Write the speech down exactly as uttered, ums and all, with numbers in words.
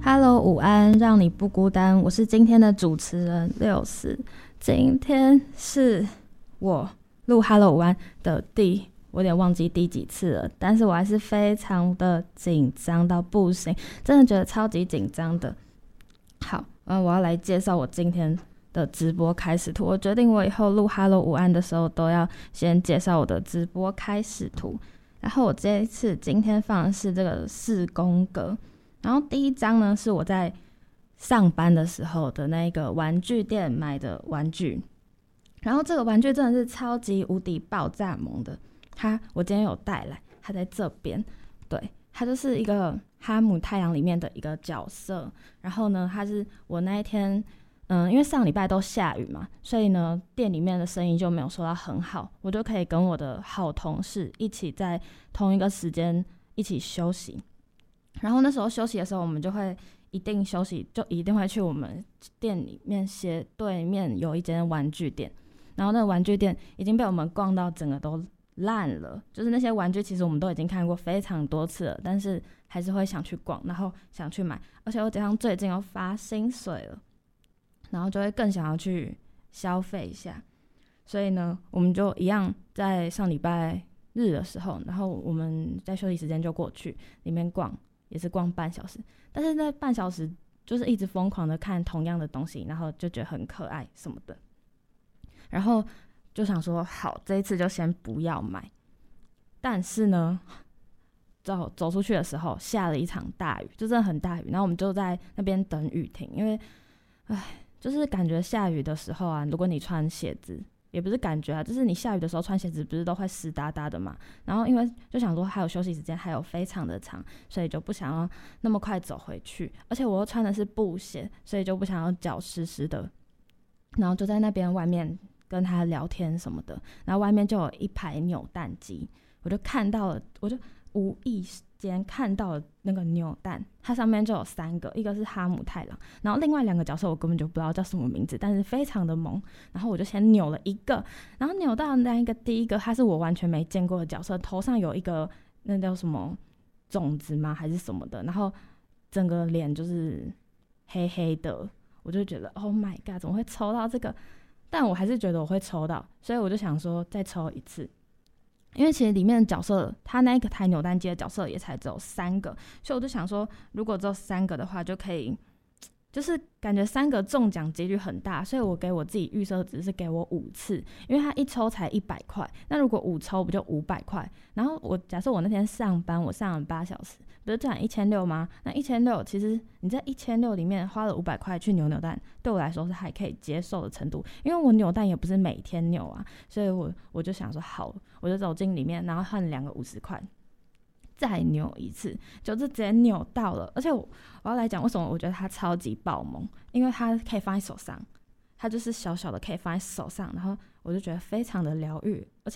Hello，午安，让你不孤单。我是今天的主持人六四。今天是我录 Hello 午安的第，我有点忘记第几次了，但是我还是非常的紧张到不行，真的觉得超级紧张的。好，嗯，我要来介绍我今天的直播开始图。我决定我以后录 Hello 午安的时候都要先介绍我的直播开始图。然后我这一次今天放的是这个四宫格。然后第一张呢是我在上班的时候的那个玩具店买的玩具，然后这个玩具真的是超级无敌爆炸萌的。它我今天有带来，它在这边，对，它就是一个哈姆太郎里面的一个角色。然后呢，它是我那一天，嗯，因为上礼拜都下雨嘛，所以呢店里面的生意就没有收到很好，我就可以跟我的好同事一起在同一个时间一起休息。然后那时候休息的时候，我们就会一定休息，就一定会去我们店里面斜对面有一间玩具店。然后那个玩具店已经被我们逛到整个都烂了，就是那些玩具其实我们都已经看过非常多次了，但是还是会想去逛，然后想去买。而且我加上最近又发薪水了，然后就会更想要去消费一下。所以呢，我们就一样在上礼拜日的时候，然后我们在休息时间就过去里面逛。也是逛半小时，但是那半小时就是一直疯狂的看同样的东西，然后就觉得很可爱什么的，然后就想说好，这一次就先不要买。但是呢，走走出去的时候下了一场大雨，就真的很大雨，然后我们就在那边等雨停，因为唉，就是感觉下雨的时候啊，如果你穿鞋子。也不是感觉啊，就是你下雨的时候穿鞋子不是都会湿哒哒的嘛，然后因为就想说还有休息时间还有非常的长，所以就不想要那么快走回去，而且我又穿的是布鞋，所以就不想要脚湿湿的，然后就在那边外面跟他聊天什么的，然后外面就有一排扭蛋机，我就看到了，我就无意间看到了那个扭蛋，它上面就有三个，一个是哈姆太郎，然后另外两个角色我根本就不知道叫什么名字，但是非常的萌。然后我就先扭了一个，然后扭到那一个第一个，它是我完全没见过的角色，头上有一个那叫什么种子吗还是什么的，然后整个脸就是黑黑的，我就觉得 Oh my god 怎么会抽到这个，但我还是觉得我会抽到，所以我就想说再抽一次。因为其实里面的角色，他那一个台扭蛋机的角色也才只有三个，所以我就想说，如果只有三个的话，就可以，就是感觉三个中奖几率很大，所以我给我自己预设值是给我五次，因为他一抽才一百块，那如果五抽不就五百块？然后我假设我那天上班，我上了八小时，不是赚一千六吗？那一千六其实你在一千六里面花了五百块去扭扭蛋，对我来说是还可以接受的程度，因为我扭蛋也不是每天扭啊，所以我我就想说好，我就走进里面，然后换两个五十块。再扭一次，就是直接扭到了。而且 我, 我要来讲为什么我觉得它超级爆萌，因为它可以放在手上，它就是小小的可以放在手上，然后我就觉得非常的疗愈，而且